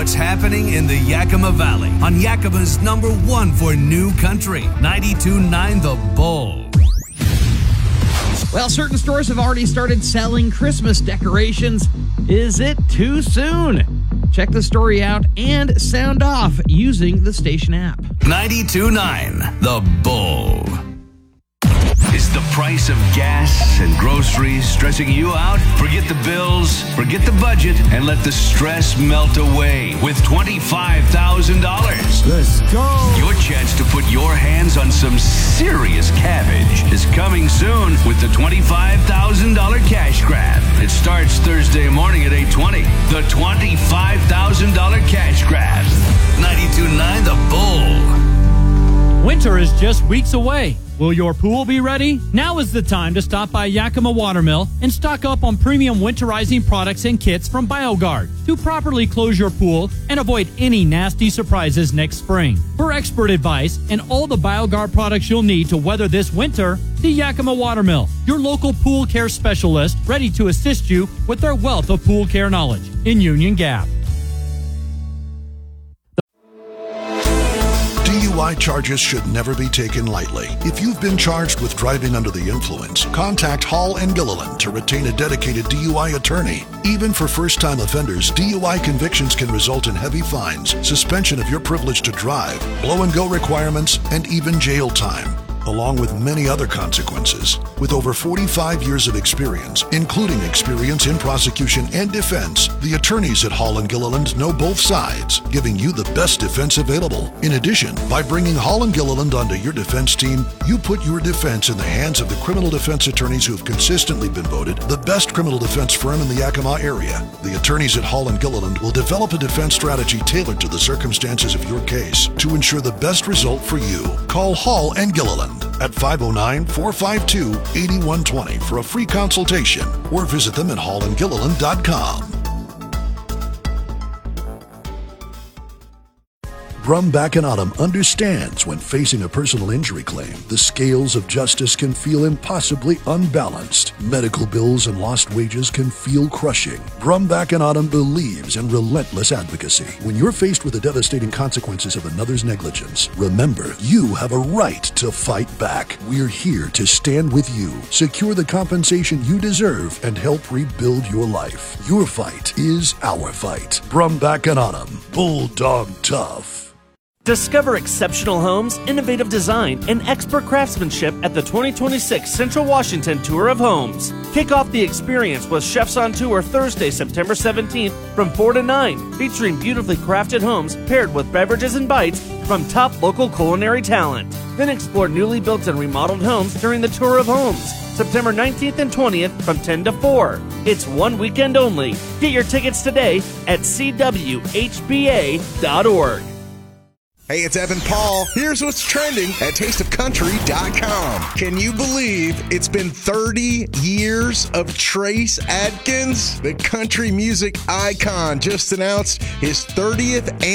what's happening in the Yakima Valley on Yakima's #1 for new country, 92.9 The Bull. Well, certain stores have already started selling Christmas decorations. Is it too soon? Check the story out and sound off using the station app. 92.9 The Bull. Is the price of gas and groceries stressing you out? Forget the bills, forget the budget, and let the stress melt away with $25,000. Let's go! Your chance to put your hands on some serious cabbage is coming soon with the $25,000 cash grab. It starts Thursday morning at 8:20. The $25,000 cash grab. 92.9 The Bull. Winter is just weeks away. Will your pool be ready? Now is the time to stop by Yakima Watermill and stock up on premium winterizing products and kits from BioGuard to properly close your pool and avoid any nasty surprises next spring. For expert advice and all the BioGuard products you'll need to weather this winter, see Yakima Watermill, your local pool care specialist, ready to assist you with their wealth of pool care knowledge in Union Gap. DUI charges should never be taken lightly. If you've been charged with driving under the influence, contact Hall & Gilliland to retain a dedicated DUI attorney. Even for first-time offenders, DUI convictions can result in heavy fines, suspension of your privilege to drive, blow-and-go requirements, and even jail time, along with many other consequences. With over 45 years of experience, including experience in prosecution and defense, the attorneys at Hall & Gilliland know both sides, giving you the best defense available. In addition, by bringing Hall & Gilliland onto your defense team, you put your defense in the hands of the criminal defense attorneys who have consistently been voted the best criminal defense firm in the Yakima area. The attorneys at Hall & Gilliland will develop a defense strategy tailored to the circumstances of your case to ensure the best result for you. Call Hall & Gilliland at 509-452-8120 for a free consultation, or visit them at hallandgilliland.com. Brumback and Autumn understands when facing a personal injury claim, the scales of justice can feel impossibly unbalanced. Medical bills and lost wages can feel crushing. Brumback and Autumn believes in relentless advocacy. When you're faced with the devastating consequences of another's negligence, remember, you have a right to fight back. We're here to stand with you, secure the compensation you deserve, and help rebuild your life. Your fight is our fight. Brumback and Autumn, Bulldog Tough. Discover exceptional homes, innovative design, and expert craftsmanship at the 2026 Central Washington Tour of Homes. Kick off the experience with Chefs on Tour Thursday, September 17th from 4 to 9, featuring beautifully crafted homes paired with beverages and bites from top local culinary talent. Then explore newly built and remodeled homes during the Tour of Homes, September 19th and 20th from 10 to 4. It's one weekend only. Get your tickets today at cwhba.org. Hey, it's Evan Paul. Here's what's trending at tasteofcountry.com. Can you believe it's been 30 years of Trace Adkins? The country music icon just announced his 30th